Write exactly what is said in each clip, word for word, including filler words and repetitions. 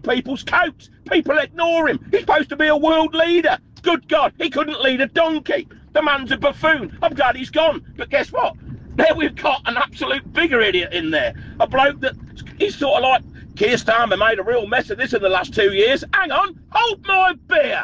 people's coats. People ignore him. He's supposed to be a world leader. Good God, he couldn't lead a donkey. The man's a buffoon. I'm glad he's gone. But guess what? There we've got an absolute bigger idiot in there. A bloke that he's sort of like, Keir Starmer made a real mess of this in the last two years. Hang on, hold my beer.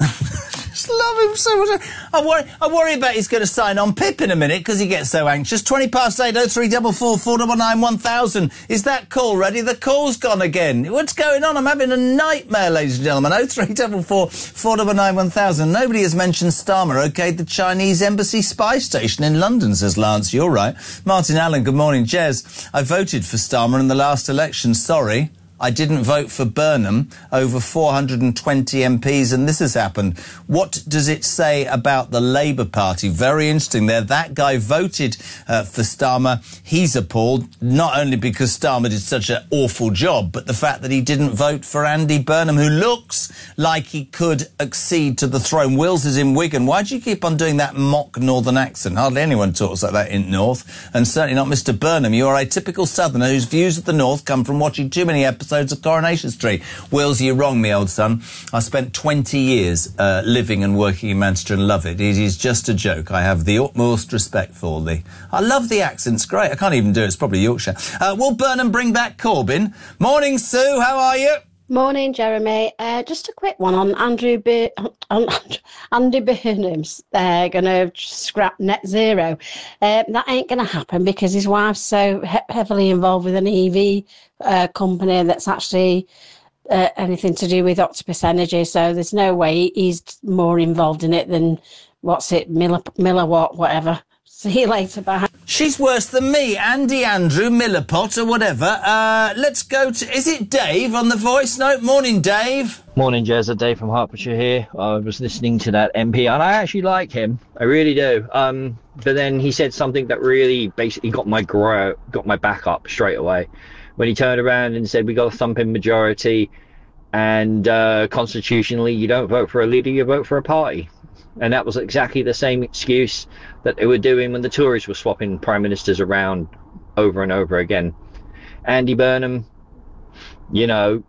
Just love him so much. I worry, I worry about he's going to sign on Pip in a minute because he gets so anxious. twenty past eight, oh three four four, four nine nine, one thousand. Is that call ready? The call's gone again. What's going on? I'm having a nightmare, ladies and gentlemen. oh three four four, four nine nine, one thousand. Nobody has mentioned Starmer. OK, the Chinese Embassy spy station in London, says Lance. You're right. Martin Allen, good morning. Jez, I voted for Starmer in the last election. Sorry. I didn't vote for Burnham, over four hundred twenty M Ps, and this has happened. What does it say about the Labour Party? Very interesting there. That guy voted uh, for Starmer. He's appalled, not only because Starmer did such an awful job, but the fact that he didn't vote for Andy Burnham, who looks like he could accede to the throne. Wills is in Wigan. Why do you keep on doing that mock northern accent? Hardly anyone talks like that in North, and certainly not Mister Burnham. You are a typical southerner whose views of the North come from watching too many episodes of Coronation Street. Wills, you wrong me, old son. I spent twenty years uh, living and working in Manchester and love it. It is just a joke. I have the utmost respect for thee. I love the accent's great. I can't even do it. It's probably Yorkshire. Uh, will Burnham bring back Corbyn? Morning, Sue. How are you? Morning, Jeremy. Uh, just a quick one on Andrew B- on Andy Burnham's uh, going to scrap net zero. Uh, that ain't going to happen because his wife's so he- heavily involved with an E V uh, company that's actually uh, anything to do with Octopus Energy. So there's no way he's more involved in it than, what's it, Miller, Milliwatt, whatever. See you later, bye. She's worse than me. Andy Andrew Millerpot or whatever. Uh, let's go to... Is it Dave on the voice note? Morning, Dave. Morning, Jezza. Dave from Hertfordshire here. I was listening to that M P and I actually like him. I really do. Um, but then he said something that really basically got my grow, got my back up straight away. When he turned around and said, we got a thumping majority and uh, constitutionally you don't vote for a leader, you vote for a party. And that was exactly the same excuse that they were doing when the Tories were swapping prime ministers around over and over again. Andy Burnham, you know,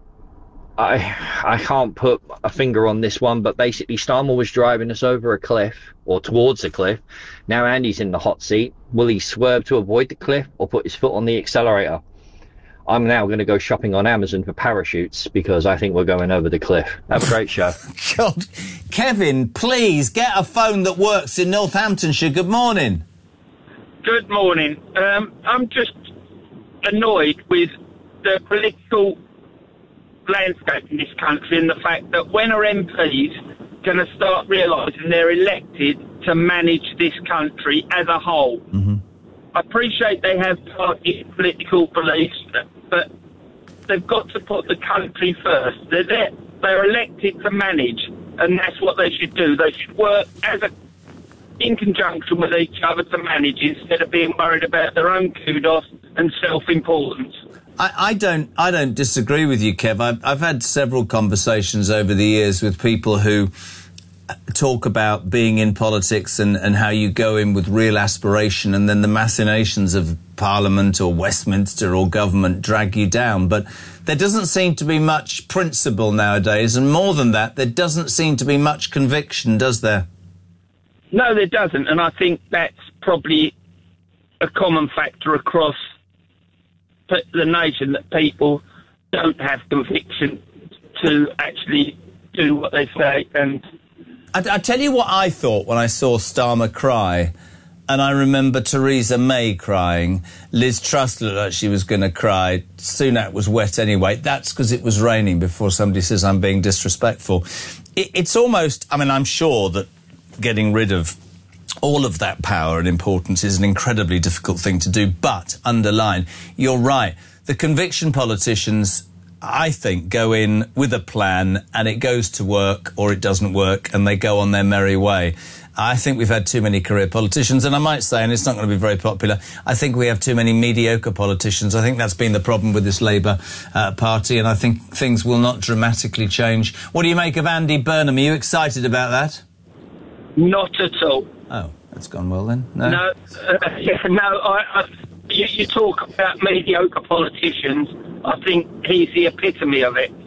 I I can't put a finger on this one, but basically Starmer was driving us over a cliff or towards a cliff. Now Andy's in the hot seat. Will he swerve to avoid the cliff or put his foot on the accelerator? I'm now going to go shopping on Amazon for parachutes because I think we're going over the cliff. Have a great show. God. Kevin, please get a phone that works in Northamptonshire. Good morning. Good morning. Um, I'm just annoyed with the political landscape in this country and the fact that when are M Ps going to start realising they're elected to manage this country as a whole? Mm-hmm. I appreciate they have party political beliefs, but they've got to put the country first. They're there, they're elected to manage, and that's what they should do. They should work as a, in conjunction with each other to manage instead of being worried about their own kudos and self-importance. I, I don't I don't disagree with you, Kev. I've, I've had several conversations over the years with people who talk about being in politics and, and how you go in with real aspiration and then the machinations of Parliament or Westminster or government drag you down. But there doesn't seem to be much principle nowadays, and more than that, there doesn't seem to be much conviction, does there? No, there doesn't, and I think that's probably a common factor across the nation, that people don't have conviction to actually do what they say. And I, I tell you what I thought when I saw Starmer cry, and I remember Theresa May crying. Liz Truss looked like she was going to cry. Sunak was wet anyway. That's because it was raining, before somebody says I'm being disrespectful. It, it's almost, I mean, I'm sure that getting rid of all of that power and importance is an incredibly difficult thing to do, but underline, you're right. The conviction politicians, I think, go in with a plan and it goes to work or it doesn't work and they go on their merry way. I think we've had too many career politicians, and I might say, and it's not going to be very popular, I think we have too many mediocre politicians. I think that's been the problem with this Labour uh, Party, and I think things will not dramatically change. What do you make of Andy Burnham? Are you excited about that? Not at all. Oh, that's gone well then. No, no, uh, yeah, no. I, I, you, you talk about mediocre politicians. I think he's the epitome of it.